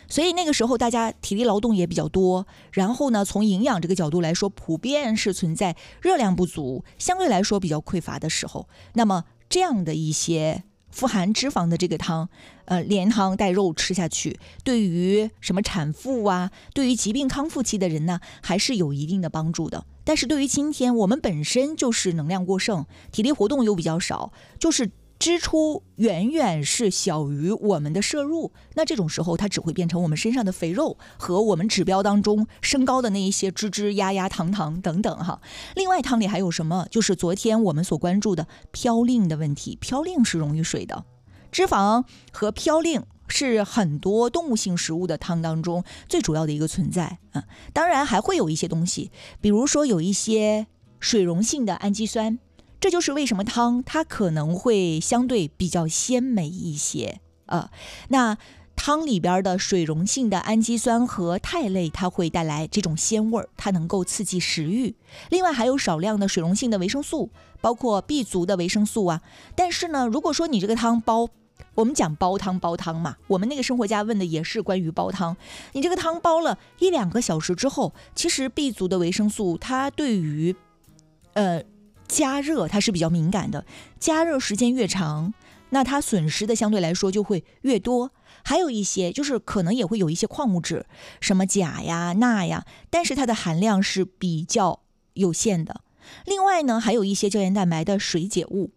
所以那个时候大家体力劳动也比较多，然后呢，从营养这个角度来说，普遍是存在热量不足，相对来说比较匮乏的时候，那么这样的一些富含脂肪的这个汤，连汤带肉吃下去，对于什么产妇啊，对于疾病康复期的人呢，还是有一定的帮助的。但是对于今天我们本身就是能量过剩，体力活动又比较少，就是支出远远是小于我们的摄入，那这种时候它只会变成我们身上的肥肉和我们指标当中升高的那一些脂脂压压糖糖等等哈。另外汤里还有什么？就是昨天我们所关注的嘌呤的问题，嘌呤是溶于水的，脂肪和嘌呤是很多动物性食物的汤当中最主要的一个存在啊。当然还会有一些东西，比如说有一些水溶性的氨基酸，这就是为什么汤它可能会相对比较鲜美一些那汤里边的水溶性的氨基酸和肽类，它会带来这种鲜味，它能够刺激食欲。另外还有少量的水溶性的维生素，包括 B 族的维生素啊。但是呢，如果说你这个汤我们讲煲汤嘛，我们那个生活家问的也是关于煲汤，你这个汤煲了1-2个小时之后，其实 B 族的维生素它对于加热它是比较敏感的，加热时间越长，那它损失的相对来说就会越多。还有一些就是可能也会有一些矿物质，什么钾呀、钠呀，但是它的含量是比较有限的。另外呢，还有一些胶原蛋白的水解物，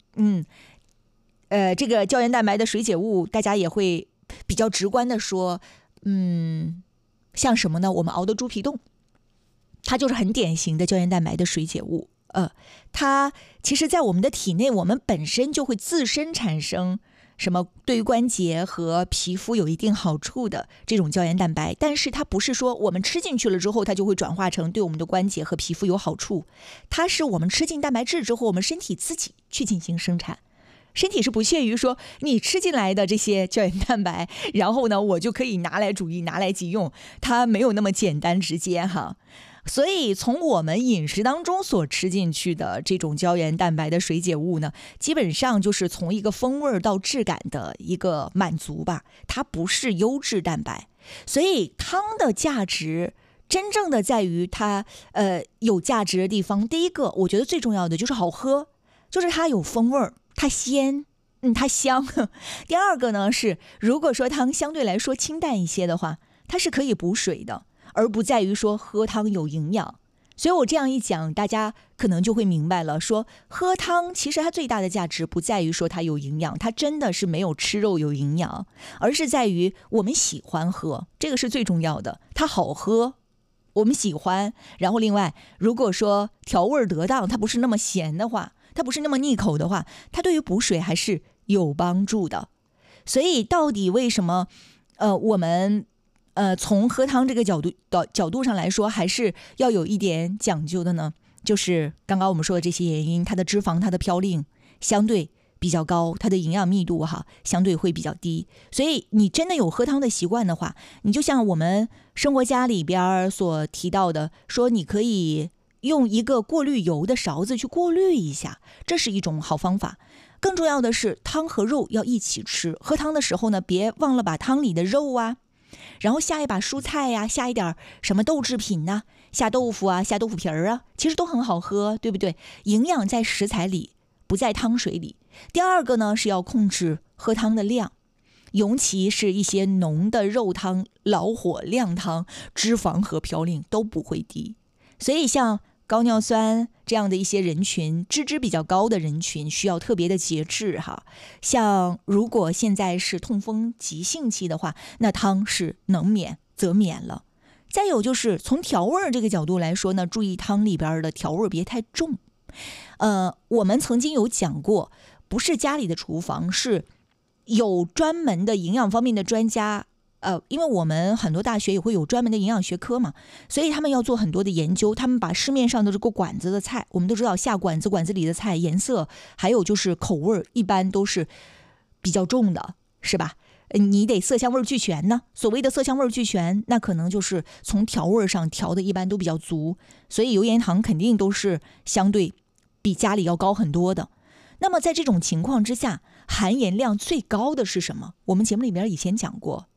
这个胶原蛋白的水解物，大家也会比较直观的说，像什么呢？我们熬的猪皮冻，它就是很典型的胶原蛋白的水解物。它其实在我们的体内，我们本身就会自身产生什么对于关节和皮肤有一定好处的这种胶原蛋白，但是它不是说我们吃进去了之后它就会转化成对我们的关节和皮肤有好处，它是我们吃进蛋白质之后，我们身体自己去进行生产。身体是不屑于说你吃进来的这些胶原蛋白，然后呢我就可以拿来煮拿来即用，它没有那么简单直接哈。所以从我们饮食当中所吃进去的这种胶原蛋白的水解物呢，基本上就是从一个风味到质感的一个满足吧，它不是优质蛋白。所以汤的价值真正的在于它有价值的地方，第一个我觉得最重要的就是好喝，就是它有风味，它鲜，它香。第二个呢是，如果说汤相对来说清淡一些的话，它是可以补水的，而不在于说喝汤有营养。所以我这样一讲，大家可能就会明白了，说喝汤其实它最大的价值不在于说它有营养，它真的是没有吃肉有营养，而是在于我们喜欢喝，这个是最重要的，它好喝我们喜欢。然后另外如果说调味得当，它不是那么咸的话，它不是那么腻口的话，它对于补水还是有帮助的。所以到底为什么我们从喝汤这个角度上来说，还是要有一点讲究的呢？就是刚刚我们说的这些原因，它的脂肪、它的嘌呤相对比较高，它的营养密度相对会比较低。所以你真的有喝汤的习惯的话，你就像我们生活家里边所提到的，说你可以用一个过滤油的勺子去过滤一下，这是一种好方法。更重要的是汤和肉要一起吃，喝汤的时候呢，别忘了把汤里的肉啊，然后下一把蔬菜呀，下一点什么豆制品呐，下豆腐啊，下豆腐皮儿啊，其实都很好喝，对不对？营养在食材里，不在汤水里。第二个呢，是要控制喝汤的量，尤其是一些浓的肉汤、老火靓汤，脂肪和嘌呤都不会低。所以像高尿酸这样的一些人群，脂质比较高的人群，需要特别的节制哈。像如果现在是痛风急性期的话，那汤是能免则免了。再有就是从调味这个角度来说呢，注意汤里边的调味别太重。我们曾经有讲过，不是家里的厨房，是有专门的营养方面的专家。因为我们很多大学也会有专门的营养学科嘛，所以他们要做很多的研究，他们把市面上的这个馆子的菜，我们都知道下馆子，馆子里的菜颜色还有就是口味一般都是比较重的，是吧？你得色香味俱全呢。所谓的色香味俱全，那可能就是从调味上调的一般都比较足，所以油盐糖肯定都是相对比家里要高很多的。那么在这种情况之下，含盐量最高的是什么？我们节目里面以前讲过，